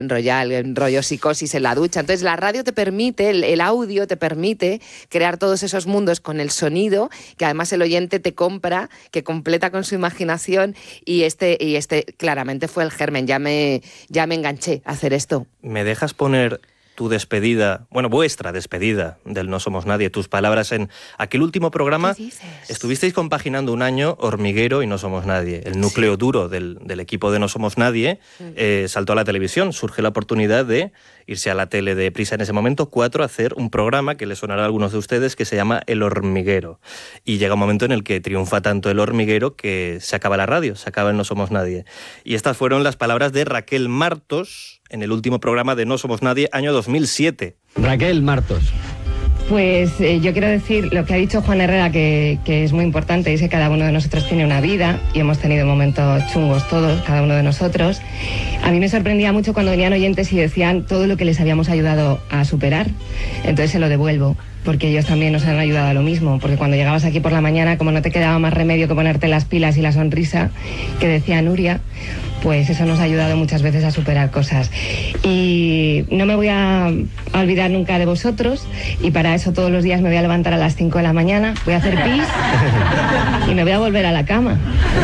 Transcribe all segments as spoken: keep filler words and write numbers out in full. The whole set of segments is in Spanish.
Royal, en rollo psicosis en la ducha. Entonces la radio te permite, el, el audio te permite crear todos esos mundos con el sonido, que además el oyente te compra, que completa con su imaginación, y este, y este claramente fue el germen. Ya me, ya me enganché a hacer esto. ¿Me dejas poner tu despedida, bueno, vuestra despedida del No Somos Nadie, tus palabras en aquel último programa? ¿Qué dices? Estuvisteis compaginando un año Hormiguero y No Somos Nadie. El núcleo sí. duro del, del equipo de No Somos Nadie eh, saltó a la televisión. Surge la oportunidad de irse a la tele de Prisa en ese momento, cuatro, a hacer un programa que les sonará a algunos de ustedes, que se llama El Hormiguero. Y llega un momento en el que triunfa tanto El Hormiguero que se acaba la radio, se acaba el No Somos Nadie. Y estas fueron las palabras de Raquel Martos en el último programa de No Somos Nadie, año dos mil siete. Raquel Martos. Pues eh, yo quiero decir lo que ha dicho Juan Herrera, que, que es muy importante, es que cada uno de nosotros tiene una vida y hemos tenido momentos chungos todos, cada uno de nosotros. A mí me sorprendía mucho cuando venían oyentes y decían todo lo que les habíamos ayudado a superar, entonces se lo devuelvo, porque ellos también nos han ayudado a lo mismo, porque cuando llegabas aquí por la mañana, como no te quedaba más remedio que ponerte las pilas y la sonrisa que decía Nuria, pues eso nos ha ayudado muchas veces a superar cosas. Y no me voy a, a olvidar nunca de vosotros, y para eso todos los días me voy a levantar a las cinco de la mañana, voy a hacer pis y me voy a volver a la cama,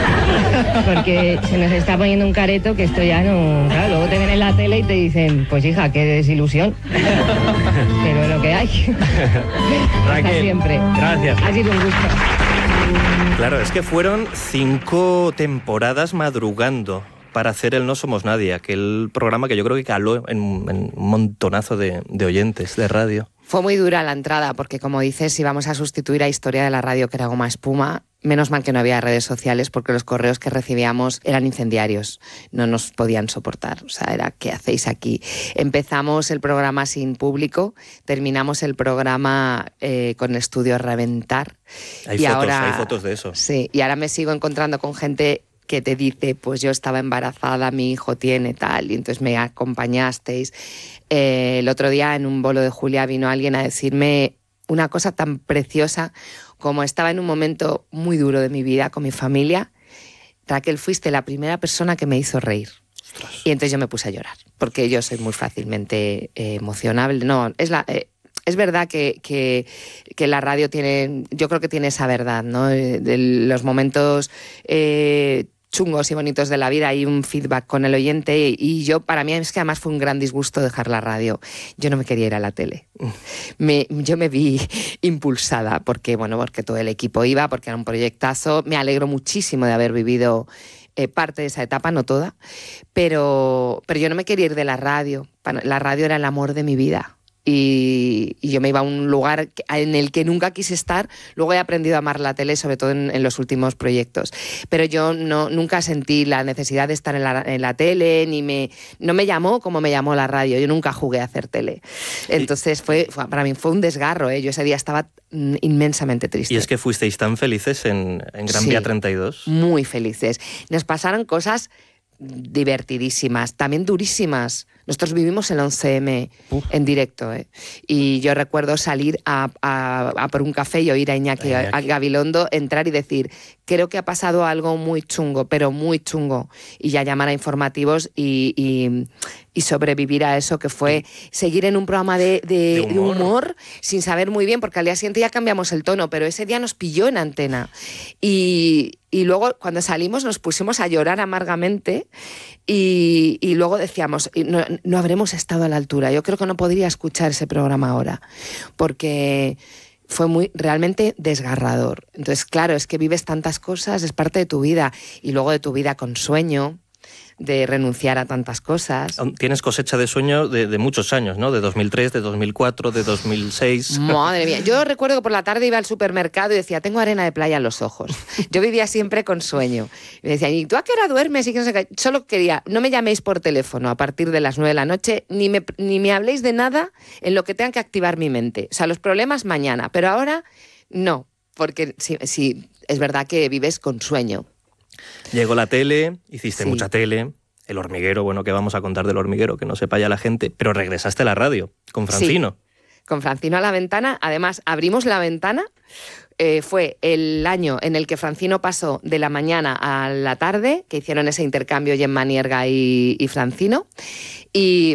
porque se nos está poniendo un careto que esto ya no... Claro, luego te ven en la tele y te dicen, pues hija, qué desilusión, pero es lo que hay. Raquel, hasta siempre. Gracias. Ha sido un gusto. Claro, es que fueron cinco temporadas madrugando para hacer el No Somos Nadie, aquel programa que yo creo que caló en, en un montonazo de, de oyentes de radio. Fue muy dura la entrada, porque como dices, íbamos a sustituir a Historia de la Radio, que era goma espuma. Menos mal que no había redes sociales, porque los correos que recibíamos eran incendiarios, no nos podían soportar. O sea, era, ¿qué hacéis aquí? Empezamos el programa sin público, terminamos el programa eh, con el estudio a reventar. Hay y fotos, ahora, hay fotos de eso. Sí, y ahora me sigo encontrando con gente que te dice, pues yo estaba embarazada, mi hijo tiene tal, y entonces me acompañasteis. Eh, el otro día en un bolo de Julia vino alguien a decirme una cosa tan preciosa como: estaba en un momento muy duro de mi vida con mi familia, Raquel, fuiste la primera persona que me hizo reír. Ostras. Y entonces yo me puse a llorar, porque yo soy muy fácilmente eh, emocionable. No, es la... Eh, Es verdad que, que, que la radio tiene, yo creo que tiene esa verdad, ¿no? De los momentos eh, chungos y bonitos de la vida, hay un feedback con el oyente, y yo, para mí es que además fue un gran disgusto dejar la radio. Yo no me quería ir a la tele. Me, yo me vi impulsada, porque, bueno, porque todo el equipo iba, porque era un proyectazo. Me alegro muchísimo de haber vivido eh, parte de esa etapa, no toda, pero, pero yo no me quería ir de la radio. La radio era el amor de mi vida. Y, y yo me iba a un lugar en el que nunca quise estar. Luego he aprendido a amar la tele, sobre todo en, en los últimos proyectos. Pero yo no, nunca sentí la necesidad de estar en la, en la tele, ni me, no me llamó como me llamó la radio. Yo nunca jugué a hacer tele. Entonces fue, fue para mí fue un desgarro, ¿eh? Yo ese día estaba inmensamente triste. Y es que fuisteis tan felices en, en Gran Sí, Vía treinta y dos. Muy felices. Nos pasaron cosas divertidísimas, también durísimas. Nosotros vivimos el once eme Uf. en directo, ¿eh? Y yo recuerdo salir a, a, a por un café y oír a Iñaki, a, a Gabilondo entrar y decir, creo que ha pasado algo muy chungo, pero muy chungo, y ya llamar a informativos y, y, y sobrevivir a eso, que fue seguir en un programa de, de, de, humor. de humor sin saber muy bien, porque al día siguiente ya cambiamos el tono, pero ese día nos pilló en antena. Y, y luego cuando salimos nos pusimos a llorar amargamente, y, y luego decíamos, no, no habremos estado a la altura. Yo creo que no podría escuchar ese programa ahora, porque fue muy realmente desgarrador. Entonces, claro, es que vives tantas cosas, es parte de tu vida, y luego de tu vida con sueño, de renunciar a tantas cosas. Tienes cosecha de sueño de, de muchos años, ¿no? De dos mil tres, de dos mil cuatro, de dos mil seis... Madre mía, yo recuerdo que por la tarde iba al supermercado y decía, tengo arena de playa en los ojos. Yo vivía siempre con sueño. Y me decían, ¿y tú a qué hora duermes? Y que no sé qué. Solo quería, no me llaméis por teléfono a partir de las nueve de la noche, ni me, ni me habléis de nada en lo que tenga que activar mi mente. O sea, los problemas mañana, pero ahora no, porque sí, sí, es verdad que vives con sueño. Llegó la tele, hiciste Sí. mucha tele, El Hormiguero, bueno, ¿qué vamos a contar del Hormiguero? Que no sepa ya la gente, pero regresaste a la radio con Francino. Sí, con Francino a la ventana. Además, abrimos la ventana. Eh, fue el año en el que Francino pasó de la mañana a la tarde, que hicieron ese intercambio Gemma Nierga y, y Francino. Y